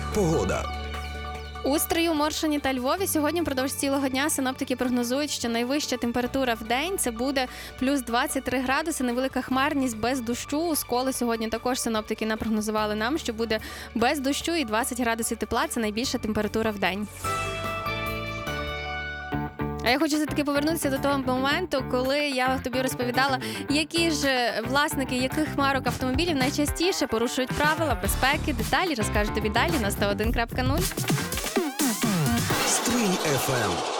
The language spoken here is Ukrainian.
Погода. У Стрию, Моршині та Львові сьогодні впродовж цілого дня синоптики прогнозують, що найвища температура в день – це буде плюс 23 градуси, невелика хмарність без дощу. У Сколі сьогодні також синоптики напрогнозували нам, що буде без дощу і 20 градусів тепла – це найбільша температура в день. А я хочу все-таки повернутися до того моменту, коли я тобі розповідала, які ж власники яких марок автомобілів найчастіше порушують правила безпеки. Деталі розкажу тобі далі на 101.0. Стрий FM.